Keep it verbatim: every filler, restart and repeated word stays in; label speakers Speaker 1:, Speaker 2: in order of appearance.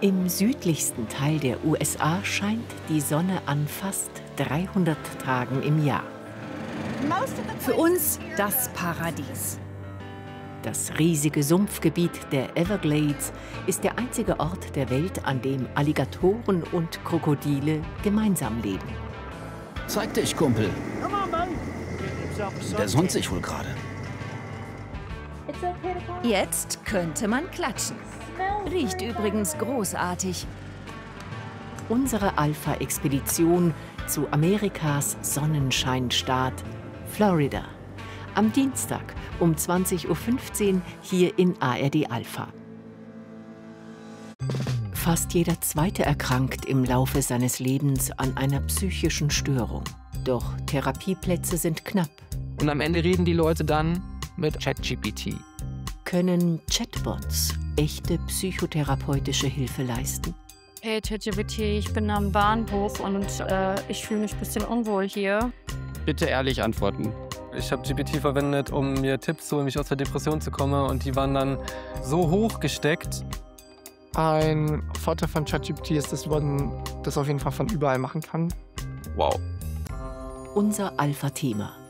Speaker 1: Im südlichsten Teil der U S A scheint die Sonne an fast dreihundert Tagen im Jahr.
Speaker 2: Für uns das Paradies.
Speaker 1: Das riesige Sumpfgebiet der Everglades ist der einzige Ort der Welt, an dem Alligatoren und Krokodile gemeinsam leben.
Speaker 3: Zeig dich, Kumpel. Der sonnt sich wohl gerade.
Speaker 2: Jetzt könnte man klatschen. Riecht übrigens großartig.
Speaker 1: Unsere Alpha-Expedition zu Amerikas Sonnenscheinstaat Florida. Am Dienstag um zwanzig Uhr fünfzehn hier in A R D Alpha. Fast jeder Zweite erkrankt im Laufe seines Lebens an einer psychischen Störung. Doch Therapieplätze sind knapp.
Speaker 4: Und am Ende reden die Leute dann mit ChatGPT.
Speaker 1: Können Chatbots echte psychotherapeutische Hilfe leisten?
Speaker 5: Hey ChatGPT, ich bin am Bahnhof und äh, ich fühle mich ein bisschen unwohl hier.
Speaker 6: Bitte ehrlich antworten.
Speaker 7: Ich habe G P T verwendet, um mir Tipps zu holen, wie ich aus der Depression zu kommen. Und die waren dann so hoch gesteckt.
Speaker 8: Ein Vorteil von ChatGPT ist, dass man das auf jeden Fall von überall machen kann.
Speaker 6: Wow.
Speaker 1: Unser Alpha-Thema.